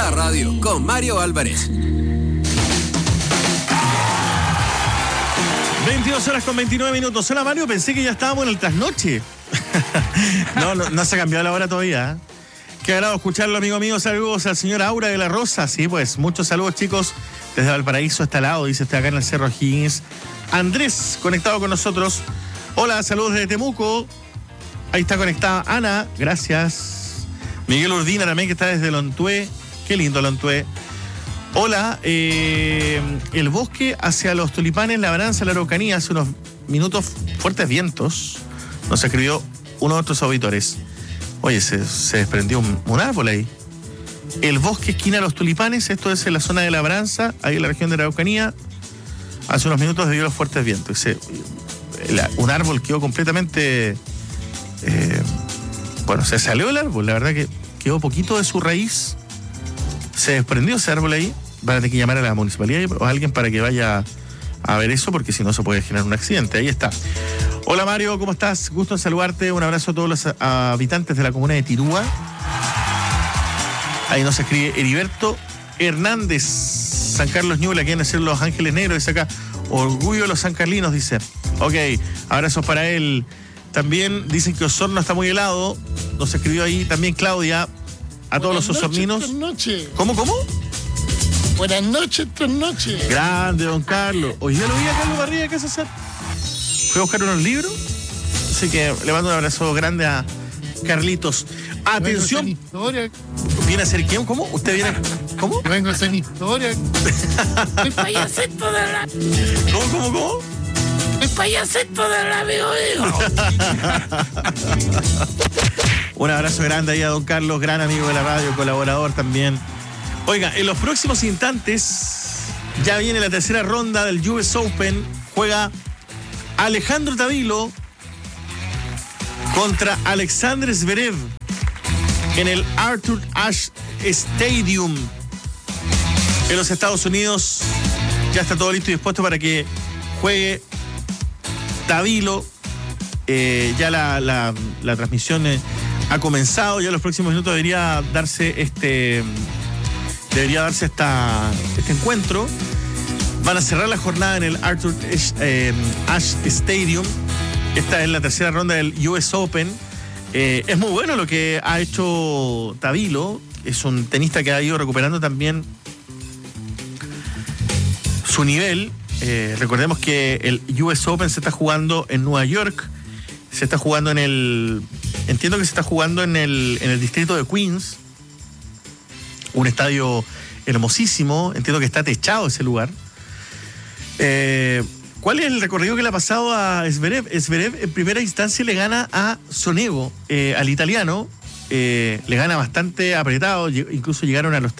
La radio con Mario Álvarez. 22 horas con 29 minutos. Hola Mario, pensé que ya estábamos en el trasnoche. No se ha cambiado la hora todavía, ¿eh? Qué agrado escucharlo, amigo mío. Saludos al señor Aura de la Rosa. Sí, pues, muchos saludos, chicos. Desde Valparaíso hasta el lado, dice, está acá en el Cerro Higgins. Andrés, conectado con nosotros. Hola, saludos desde Temuco. Ahí está conectada Ana, gracias. Miguel Urdina también, que está desde Lontué. Qué lindo Lontué. Hola, el bosque hacia los tulipanes, Labranza, la Araucanía, hace unos minutos, fuertes vientos. Nos escribió uno de nuestros auditores. Oye, se desprendió un árbol ahí. El bosque esquina Los Tulipanes, esto es en la zona de Labranza, ahí en la región de la Araucanía. Hace unos minutos debido a los fuertes vientos. Un árbol quedó completamente... se salió el árbol, la verdad que quedó poquito de su raíz. Se desprendió ese árbol ahí. Van a tener que llamar a la municipalidad o a alguien para que vaya a ver eso, porque si no se puede generar un accidente. Ahí está. Hola Mario, ¿cómo estás? Gusto en saludarte. Un abrazo a todos los habitantes de la comuna de Tirúa. Ahí nos escribe Heriberto Hernández. San Carlos Ñuble, aquí en el Los Ángeles Negros, dice acá. Orgullo de los sancarlinos, dice. Ok, abrazos para él. También dicen que Osorno está muy helado. Nos escribió ahí también Claudia. A todos los osorninos. ¿Cómo? Buenas noches, trasnoche. Grande, don Carlos. Hoy ya lo vi a Carlos Barriga, ¿qué hace hacer? Fui a buscar unos libros. Así que le mando un abrazo grande a Carlitos. Atención. ¿Viene a ser quién? ¿Cómo? ¿Usted viene? ¿Cómo? Vengo a hacer historia. El payasito de la... ¿Cómo? El payasito de la amigo. Un abrazo grande ahí a don Carlos, gran amigo de la radio, colaborador también. Oiga, en los próximos instantes ya viene la tercera ronda del US Open. Juega Alejandro Tavilo contra Alexander Zverev en el Arthur Ashe Stadium en los Estados Unidos. Ya está todo listo y dispuesto para que juegue Tavilo. Ya la transmisión ha comenzado. Ya en los próximos minutos debería darse este encuentro. Van a cerrar la jornada en el Arthur Ashe Stadium. Esta es la tercera ronda del US Open. Es muy bueno lo que ha hecho Tavilo. Es un tenista que ha ido recuperando también su nivel. Recordemos que el US Open se está jugando en Nueva York. Se está jugando entiendo que se está jugando en el distrito de Queens. Un estadio hermosísimo. Entiendo que está techado ese lugar. ¿Cuál es el recorrido que le ha pasado a Zverev? Zverev en primera instancia le gana a Sonego, al italiano. Le gana bastante apretado. Incluso llegaron a los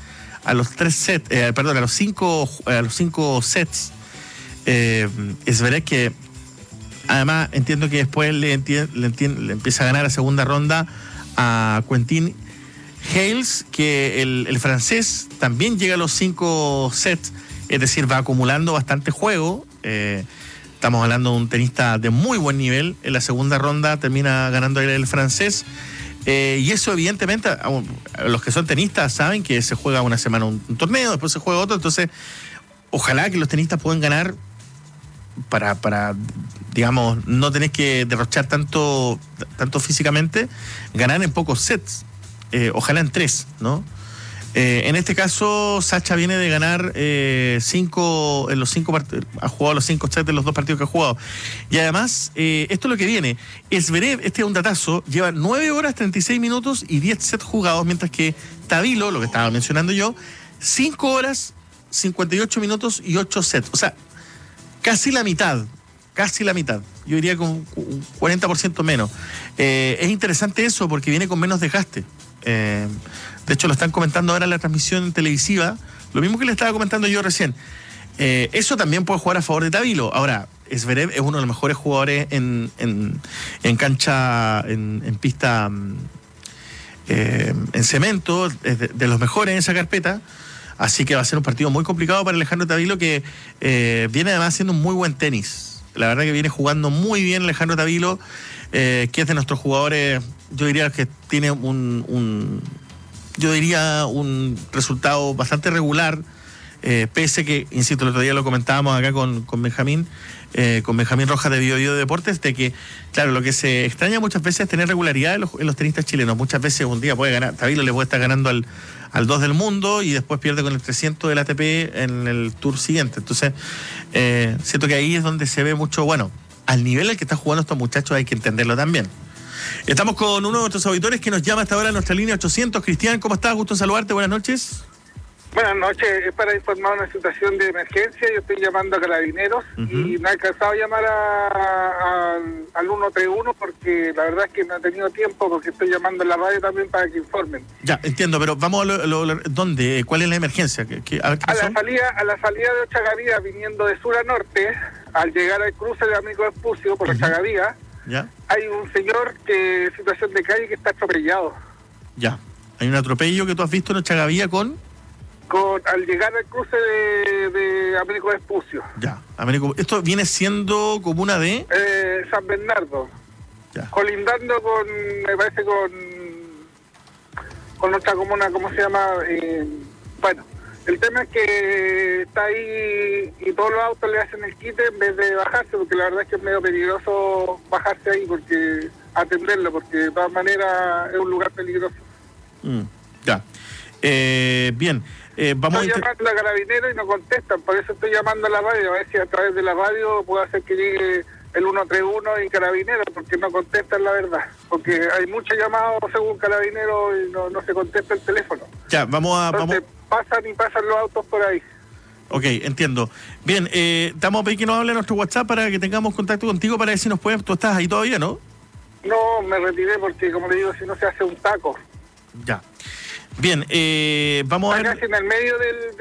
cinco sets. Zverev, que además entiendo que después le empieza a ganar la segunda ronda a Quentin Hales, que el francés también llega a los 5 sets, es decir, va acumulando bastante juego. Estamos hablando de un tenista de muy buen nivel. En la segunda ronda termina ganando el francés. Y eso evidentemente, los que son tenistas saben que se juega una semana un torneo, después se juega otro. Entonces, ojalá que los tenistas puedan ganar para digamos, no tenés que derrochar tanto físicamente, ganar en pocos sets. Ojalá en 3, ¿no? En este caso, Sacha viene de ganar 5 en los 5 partidos, ha jugado los 5 sets de los 2 partidos que ha jugado. Y además, esto es lo que viene. Zverev, este es un datazo, lleva 9 horas, 36 minutos y 10 sets jugados, mientras que Tavilo, lo que estaba mencionando yo, 5 horas, 58 minutos y 8 sets. O sea, casi la mitad. Yo diría con un 40% menos. Es interesante eso porque viene con menos desgaste. De hecho, lo están comentando ahora en la transmisión televisiva. Lo mismo que le estaba comentando yo recién. Eso también puede jugar a favor de Tavilo. Ahora, Zverev es uno de los mejores jugadores en cancha, en pista, en cemento, es de los mejores en esa carpeta. Así que va a ser un partido muy complicado para Alejandro Tavilo, que viene además haciendo un muy buen tenis. La verdad que viene jugando muy bien Alejandro Tavilo, que es de nuestros jugadores, yo diría que tiene yo diría un resultado bastante regular, pese que, insisto, el otro día lo comentábamos acá con Benjamín Rojas de Bio Bio Deportes, de que, claro, lo que se extraña muchas veces es tener regularidad en los tenistas chilenos. Muchas veces un día puede ganar, Tabilo le puede estar ganando al 2 del mundo y después pierde con el 300 del ATP en el tour siguiente. Entonces, siento que ahí es donde se ve mucho, bueno, al nivel al que están jugando estos muchachos hay que entenderlo también. Estamos con uno de nuestros auditores que nos llama hasta ahora en nuestra línea 800. Cristian, ¿cómo estás? Gusto en saludarte, buenas noches. Buenas noches, es para informar una situación de emergencia. Yo estoy llamando a Carabineros y no he alcanzado a llamar al 131 porque la verdad es que no he tenido tiempo, porque estoy llamando a la radio también para que informen. Ya, entiendo, pero vamos a ¿dónde? ¿Cuál es la emergencia? A la salida de Ochagavía, viniendo de sur a norte, al llegar al cruce de Amigo Vespucio por Ochagavía, ¿ya? Hay un señor que en situación de calle que está atropellado. Ya, hay un atropello que tú has visto en Ochagavía al llegar al cruce de Américo Vespucio. Ya, esto viene siendo comuna de San Bernardo. Ya. Colindando me parece con otra comuna, ¿cómo se llama? Bueno, el tema es que está ahí y todos los autos le hacen el quite en vez de bajarse, porque la verdad es que es medio peligroso bajarse ahí, porque atenderlo, porque de todas maneras es un lugar peligroso. Ya. Bien. Estoy llamando a Carabineros y no contestan, por eso estoy llamando a la radio, a ver si a través de la radio puedo hacer que llegue el 131 y Carabineros, porque no contestan la verdad, porque hay muchos llamados según Carabineros y no se contesta el teléfono. Ya, Entonces, pasan los autos por ahí. Ok, entiendo. Bien, estamos a pedir que nos hable a nuestro WhatsApp para que tengamos contacto contigo para ver si nos pueden... ¿Tú estás ahí todavía, no? No, me retiré porque, como le digo, si no se hace un taco. Ya. Bien, vamos a ver... Casi en el medio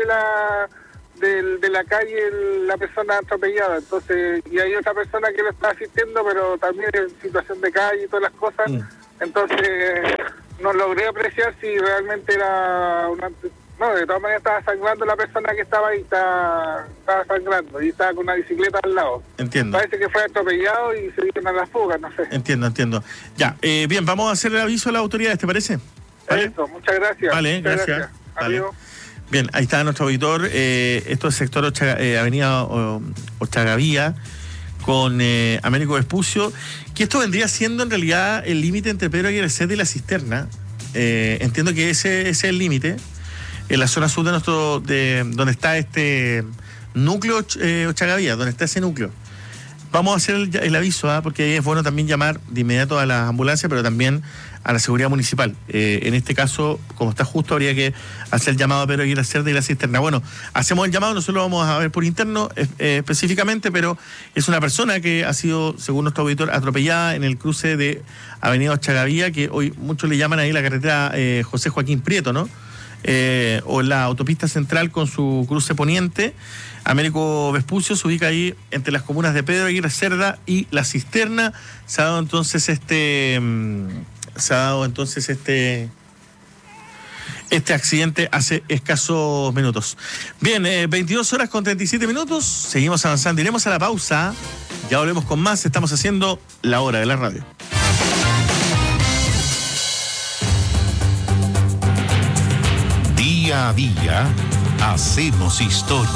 de la calle la persona atropellada, entonces, y hay otra persona que lo está asistiendo, pero también en situación de calle y todas las cosas, entonces no logré apreciar si realmente era una... No, de todas maneras estaba sangrando la persona que estaba ahí, estaba sangrando y estaba con una bicicleta al lado. Entiendo. Parece que fue atropellado y se dieron a la fuga, no sé. Entiendo. Ya, bien, vamos a hacer el aviso a las autoridades, ¿te parece? ¿Vale? Eso, muchas gracias. Vale, gracias. Vale. Adiós. Bien, ahí está nuestro auditor. Esto es sector Avenida Ochagavía con Américo Vespucio, que esto vendría siendo en realidad el límite entre Pedro Aguirre Cerda y La Cisterna. Entiendo que ese es el límite. En la zona sur de donde está este núcleo Ochagavía, donde está ese núcleo. Vamos a hacer el aviso, porque es bueno también llamar de inmediato a las ambulancias, pero también a la seguridad municipal. En este caso, como está justo, habría que hacer el llamado a Pedro Aguirre Cerda y La Cisterna. Bueno, hacemos el llamado, nosotros lo vamos a ver por interno específicamente, pero es una persona que ha sido, según nuestro auditor, atropellada en el cruce de Avenida Ochagavía, que hoy muchos le llaman ahí la carretera José Joaquín Prieto, ¿no? O la autopista central con su cruce poniente. Américo Vespucio se ubica ahí entre las comunas de Pedro Aguirre Cerda y La Cisterna. Se ha dado entonces este accidente hace escasos minutos. Bien, 22 horas con 37 minutos. Seguimos avanzando. Iremos a la pausa. Ya volvemos con más. Estamos haciendo La Hora de la Radio. Día a día hacemos historia.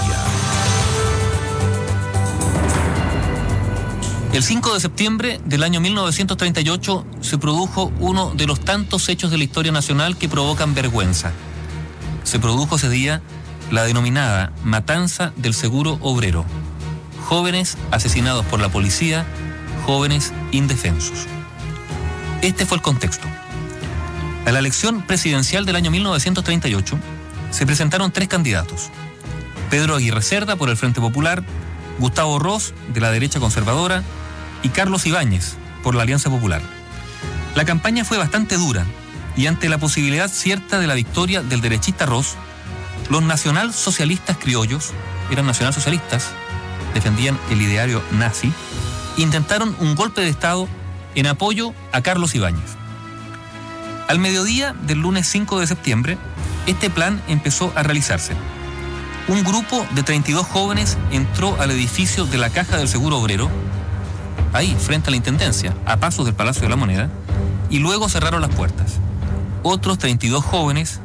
El 5 de septiembre del año 1938 se produjo uno de los tantos hechos de la historia nacional que provocan vergüenza. Se produjo ese día la denominada Matanza del Seguro Obrero. Jóvenes asesinados por la policía, jóvenes indefensos. Este fue el contexto. A la elección presidencial del año 1938 se presentaron 3 candidatos: Pedro Aguirre Cerda por el Frente Popular, Gustavo Ross de la derecha conservadora y Carlos Ibáñez por la Alianza Popular. La campaña fue bastante dura y ante la posibilidad cierta de la victoria del derechista Ross, los nacionalsocialistas criollos, eran nacionalsocialistas, defendían el ideario nazi, intentaron un golpe de Estado en apoyo a Carlos Ibáñez. Al mediodía del lunes 5 de septiembre, este plan empezó a realizarse. Un grupo de 32 jóvenes entró al edificio de la Caja del Seguro Obrero, ahí, frente a la Intendencia, a pasos del Palacio de la Moneda, y luego cerraron las puertas. Otros 32 jóvenes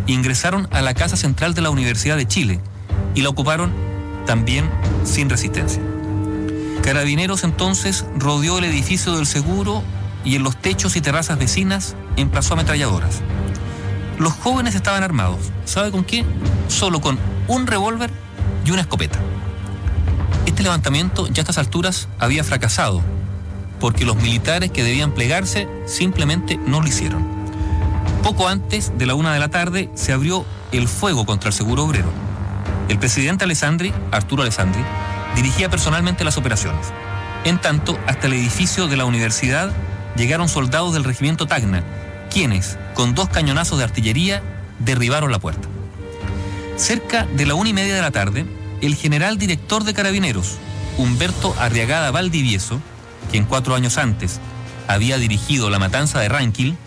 ingresaron a la Casa Central de la Universidad de Chile y la ocuparon también sin resistencia. Carabineros entonces rodeó el edificio del seguro y en los techos y terrazas vecinas emplazó ametralladoras. Los jóvenes estaban armados. ¿Sabe con qué? Solo con un revólver y una escopeta. Este levantamiento ya a estas alturas había fracasado, porque los militares que debían plegarse simplemente no lo hicieron. Poco antes de la 1 de la tarde se abrió el fuego contra el Seguro Obrero. El presidente Arturo Alessandri, dirigía personalmente las operaciones. En tanto, hasta el edificio de la universidad llegaron soldados del regimiento Tacna, quienes, con 2 cañonazos de artillería, derribaron la puerta. Cerca de la 1:30 de la tarde, el general director de Carabineros, Humberto Arriagada Valdivieso, quien 4 años antes había dirigido la matanza de Ranquil,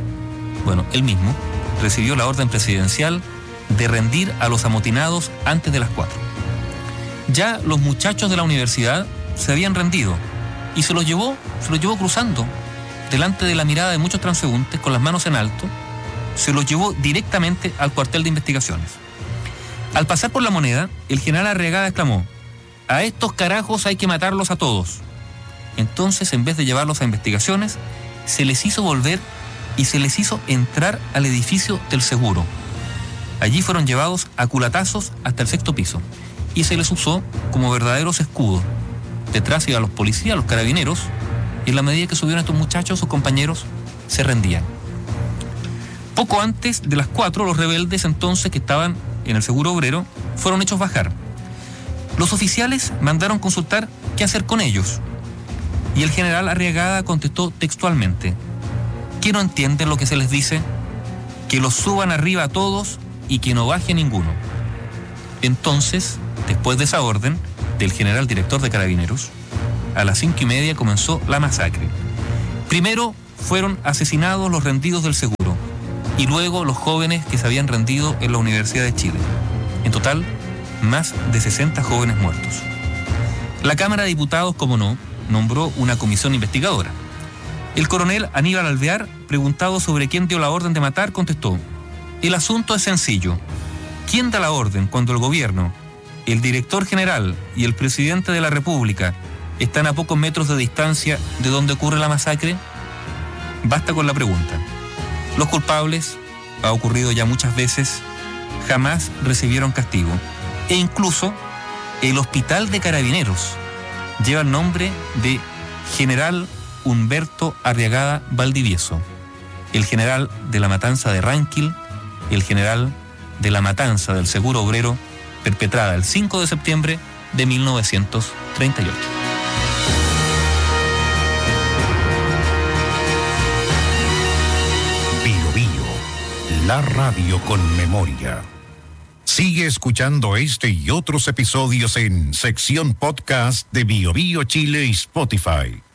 él mismo, recibió la orden presidencial de rendir a los amotinados antes de las 4. Ya los muchachos de la universidad se habían rendido y se los llevó cruzando delante de la mirada de muchos transeúntes con las manos en alto, se los llevó directamente al cuartel de investigaciones. Al pasar por la Moneda, el general Arriagada exclamó: "A estos carajos hay que matarlos a todos". Entonces, en vez de llevarlos a investigaciones, se les hizo volver y se les hizo entrar al edificio del seguro. Allí fueron llevados a culatazos hasta el 6º piso y se les usó como verdaderos escudos. Detrás iban los policías, los carabineros, y en la medida que subieron estos muchachos, sus compañeros se rendían. Poco antes de las 4, los rebeldes entonces que estaban en el Seguro Obrero fueron hechos bajar. Los oficiales mandaron consultar qué hacer con ellos. Y el general Arriagada contestó textualmente: ¿qué no entienden lo que se les dice? Que los suban arriba a todos y que no baje ninguno. Entonces, después de esa orden del general director de Carabineros, a las 5:30 comenzó la masacre. Primero fueron asesinados los rendidos del seguro y luego los jóvenes que se habían rendido en la Universidad de Chile. En total, más de 60 jóvenes muertos. La Cámara de Diputados, como no, nombró una comisión investigadora. El coronel Aníbal Alvear, preguntado sobre quién dio la orden de matar, contestó: el asunto es sencillo. ¿Quién da la orden cuando el gobierno, el director general y el presidente de la República están a pocos metros de distancia de donde ocurre la masacre? Basta con la pregunta. Los culpables, ha ocurrido ya muchas veces, jamás recibieron castigo. E incluso el hospital de Carabineros lleva el nombre de General Humberto Arriagada Valdivieso, el general de la matanza de Ranquil, el general de la matanza del Seguro Obrero perpetrada el 5 de septiembre de 1938. Bio Bio, la radio con memoria. Sigue escuchando este y otros episodios en sección podcast de Bio Bio Chile y Spotify.